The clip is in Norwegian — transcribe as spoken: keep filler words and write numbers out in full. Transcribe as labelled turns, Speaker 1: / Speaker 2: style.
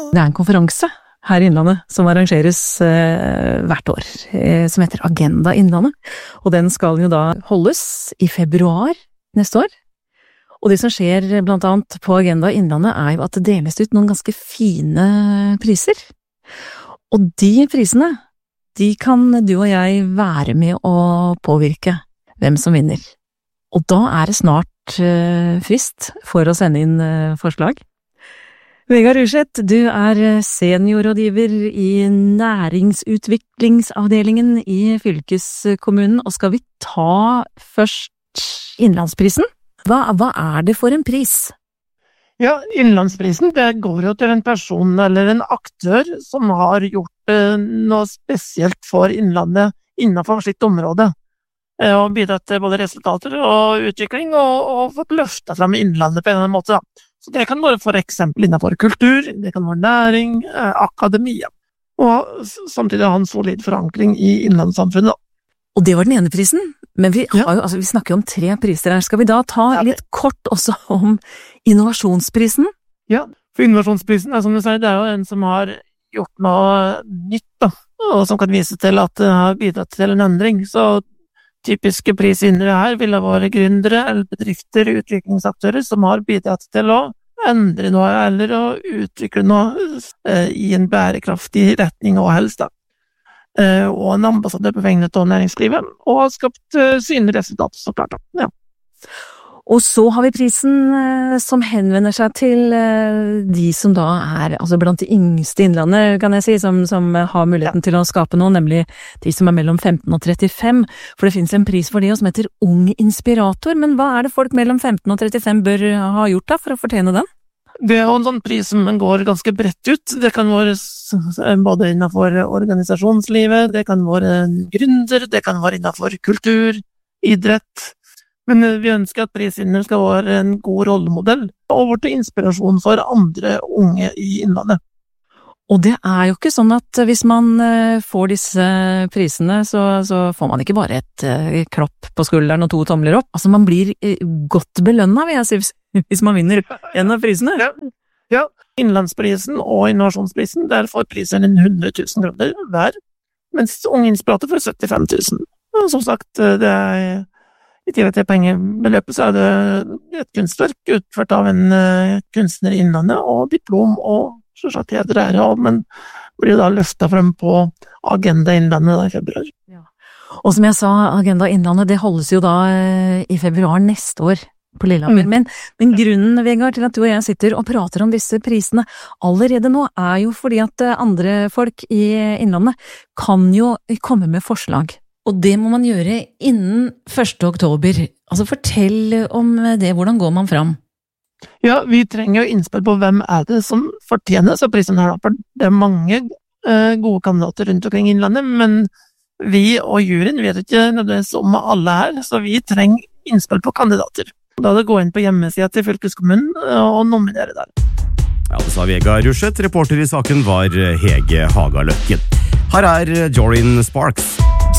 Speaker 1: Det er en konferanse her i Innlandet som arrangeres eh, hvert år, eh, som heter Agenda Innlandet. Og den skal jo da holdes i februar neste år. Og det som skjer blant annet på Agenda Innlandet er jo at det deles ut noen ganske fine priser. Og de prisene, de kan du og jeg være med å påvirke hvem som vinner. Og da er det snart eh, frist for å sende inn eh, forslag. Vegard Urseth, du er seniorrådgiver i næringsutviklingsavdelingen i fylkeskommunen, og skal vi ta først Innlandsprisen? Hva, hva er det for en pris?
Speaker 2: Ja, Innlandsprisen, det går jo til en person eller en aktør som har gjort eh, noe spesielt for Innlandet innenfor sitt område, eh, og bidratt til både resultater og utvikling, og, og fått løftet frem Innlandet på en eller annen måte da. Så det kan være for eksempel innenfor kultur, det kan være næring, eh, akademia, og samtidig ha en solid forankring i innlandssamfunnet.
Speaker 1: Og det var den ene prisen, men vi,
Speaker 2: Ja.
Speaker 1: har jo, altså, vi snakker jo om tre priser her. Skal vi da ta
Speaker 2: Ja, det-
Speaker 1: litt kort også om innovasjonsprisen?
Speaker 2: Ja, for innovasjonsprisen er som du sier, det er jo en som har gjort noe nytt da, og som kan vise til at det har bidratt til en endring. Så typiske prisvinnere her vil ha vært gründere eller bedrifter, utviklingsaktører som har bidratt til å endre noe eller å utvikle noe eh, i en bærekraftig retning og helst da. Eh, og en ambassadør på vegne av næringslivet, og har skapt eh, synlige resultater, så klart da. Ja.
Speaker 1: Og så har vi prisen eh, som henvender seg til eh, de som da er altså blant de yngste i Innlandet, kan jeg si, som, som har muligheten til å skape noe, nemlig de som er mellom femten og trettifem. For det finnes en pris for det som heter Ung Inspirator, men hva er det folk mellom femten og trettifem bør ha gjort da for å fortjene den?
Speaker 2: Det er jo en sånn pris som går ganske bredt ut. Det kan være s- både innenfor organisasjonslivet, det kan være en gründer, det kan være innenfor kultur, idrett. Men eh, vi ønsker at prisvinneren skal være en god rollemodell, og være til inspirasjon for andre unge i Innlandet.
Speaker 1: Og det er jo ikke sånn at hvis man eh, får disse prisene, så, så får man ikke bare et eh, klapp på skulderen og to tomler opp. Altså man blir eh, godt belønnet, vil jeg si, hvis, hvis man vinner en av prisene.
Speaker 2: Ja, ja. Innlandsprisen og innovasjonsprisen, der får prisen en hundre tusen kroner hver, mens Ung Inspirator får syttifem tusen. Og som sagt, eh, det er i tillegg til pengebeløpet så er det et kunstverk utført av en eh, kunstner i Innlandet, og diplom og selvsagt heder og ære, men blir da løftet frem på Agenda Innlandet da i februar.
Speaker 1: Og som jeg sa, Agenda Innlandet, det holdes jo da eh, i februar neste år på Lillehammer.
Speaker 2: Mm.
Speaker 1: Men, men grunnen, Vegard, til at du og jeg sitter og prater om disse prisene allerede nå, er jo fordi at eh, andre folk i Innlandet kan jo komme med forslag. Og det må man gjøre innen første oktober. Altså fortell om det, hvordan går man fram?
Speaker 2: Ja, vi trenger jo innspill på hvem er det som fortjener så prisen her da, for det er mange eh, gode kandidater rundt omkring i Innlandet, men vi og juryen vet ikke nødvendigvis om alle her, så vi trenger innspill på kandidater. Da er det å gå inn på hjemmesiden til fylkeskommunen eh, og nominere der.
Speaker 3: Ja, det sa Vegard Urseth. Reporter i saken var Hege Hagaløkken. Her er Jordan Sparks.